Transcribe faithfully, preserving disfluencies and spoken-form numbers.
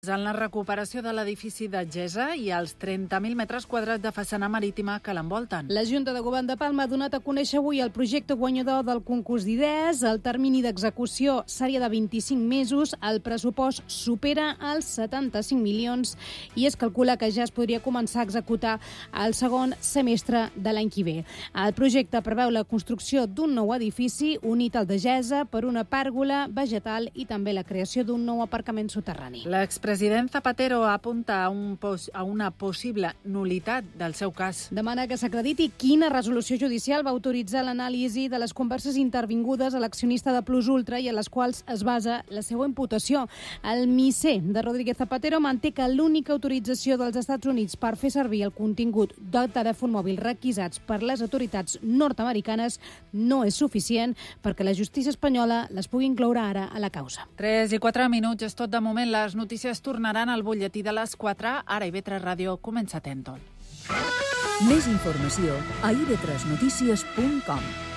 En la recuperació de l'edifici de Gesa i els trenta mil metres quadrats de façana marítima que l'envolten. La Junta de Govern de Palma ha donat a conèixer avui el projecte guanyador del concurs d'idees. El termini d'execució seria de vint-i-cinc mesos, el pressupost supera els setanta-cinc milions i es calcula que ja es podria començar a executar el segon semestre de l'any que ve. El projecte preveu la construcció d'un nou edifici unit al de Gesa per una pèrgola vegetal i també la creació d'un nou aparcament soterrani. L'expresident Zapatero apunta a, un pos, a una possible nulitat del seu cas. Demana que s'acrediti quina resolució judicial va autoritzar l'anàlisi de les converses intervingudes a l'accionista de Plus Ultra i en les quals es basa la seva imputació. El misser de Rodríguez Zapatero manté que l'única autorització dels Estats Units per fer servir el contingut del telèfon mòbil requisats per les autoritats nord-americanes no és suficient perquè la justícia espanyola les pugui incloure ara a la causa. tres i quatre minuts és tot de moment. Les notícies tornaran al butlletí de les quatre. Ara i ve tres Ràdio comença Tentol. Més informació a i ve tres notícies punt com.